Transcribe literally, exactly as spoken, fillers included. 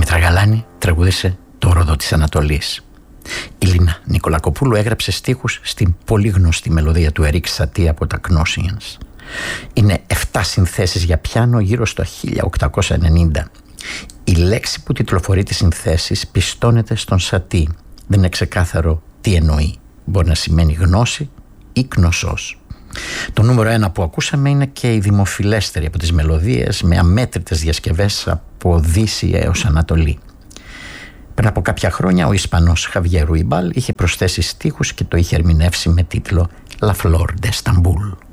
Δήμητρα Γαλάνη τραγούδισε το Ρόδο της Ανατολής. Η Λίνα Νικολακοπούλου έγραψε στίχους στην πολύ γνωστή μελωδία του Ερίκ Σατή από τα Knosians. Είναι εφτά συνθέσεις για πιάνο γύρω στο χίλια οκτακόσια ενενήντα. Η λέξη που τιτλοφορεί τις συνθέσεις πιστώνεται στον Σατή. Δεν είναι ξεκάθαρο τι εννοεί. Μπορεί να σημαίνει γνώση ή γνωσός. Το νούμερο ένα που ακούσαμε είναι και η δημοφιλέστερη από τις μελωδίες, με αμέτρητες διασκευές από Δύση έως Ανατολή. Πριν από κάποια χρόνια ο Ισπανός Χαβιέ Ρουιμπάλ είχε προσθέσει στίχους και το είχε ερμηνεύσει με τίτλο «La Flor de Estambul».